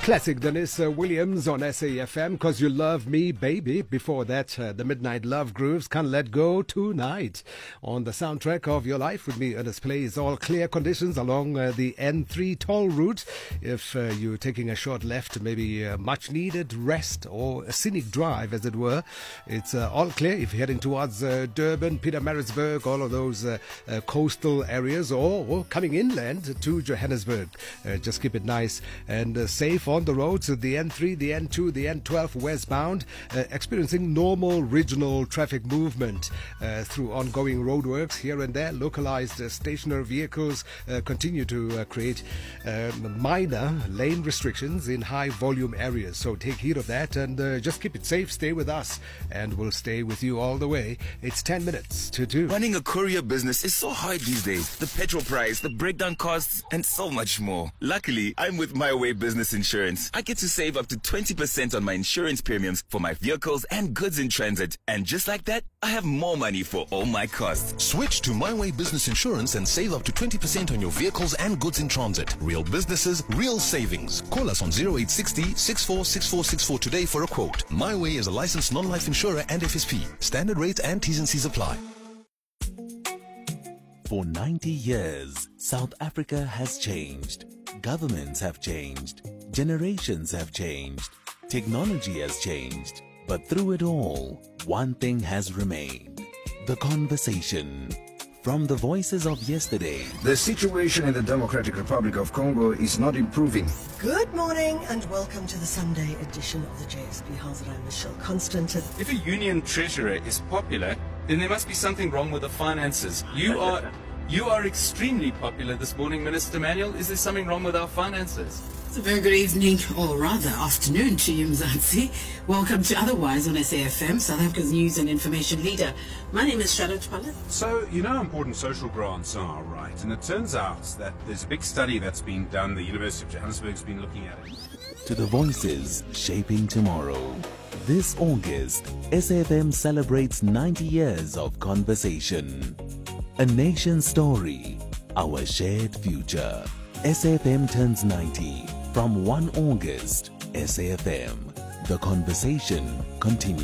Classic Dennis Williams on SAFM, Cause You Love Me Baby. Before that, the Midnight Love Grooves, Can't Let Go Tonight. On the soundtrack of your life with me, Ernest Plays. All clear conditions along the N3 toll route. If you're taking a short left, maybe much needed rest or a scenic drive, as it were, it's all clear if you're heading towards Durban, Pietermaritzburg, all of those coastal areas, or coming inland to Johannesburg. Just keep it nice and safe on the roads, the N3, the N2, the N12 westbound, experiencing normal regional traffic movement through ongoing roadworks here and there. Localized stationary vehicles continue to create minor lane restrictions in high volume areas. So take heed of that and just keep it safe. Stay with us and we'll stay with you all the way. It's 10 minutes to 2. Running a courier business is so hard these days. The petrol price, the breakdown costs, and so much more. Luckily, I'm with My Way Business Insurance. I get to save up to 20% on my insurance premiums for my vehicles and goods in transit. And just like that, I have more money for all my costs. Switch to My Way Business Insurance and save up to 20% on your vehicles and goods in transit. Real businesses, real savings. Call us on 0860 646464 today for a quote. My Way is a licensed non-life insurer and FSP. Standard rates and T's and C's apply. For 90 years, South Africa has changed. Governments have changed. Generations have changed. Technology has changed. But through it all, one thing has remained. The conversation. From the voices of yesterday. The situation in the Democratic Republic of Congo is not improving. Good morning and welcome to the Sunday edition of the JSB House. I'm Michelle Constant. If a union treasurer is popular, then there must be something wrong with the finances. You are extremely popular this morning, Minister Manuel. Is there something wrong with our finances? It's a very good evening, or rather afternoon to you, Mzansi. Welcome to Otherwise on SAFM, South Africa's news and information leader. My name is Charlotte Pallett. So, you know how important social grants are, right? And it turns out that there's a big study that's been done. The University of Johannesburg's been looking at it. To the voices shaping tomorrow. This August, SAFM celebrates 90 years of conversation. A nation story, our shared future. SAFM turns 90 from 1 August. SAFM, the conversation continues.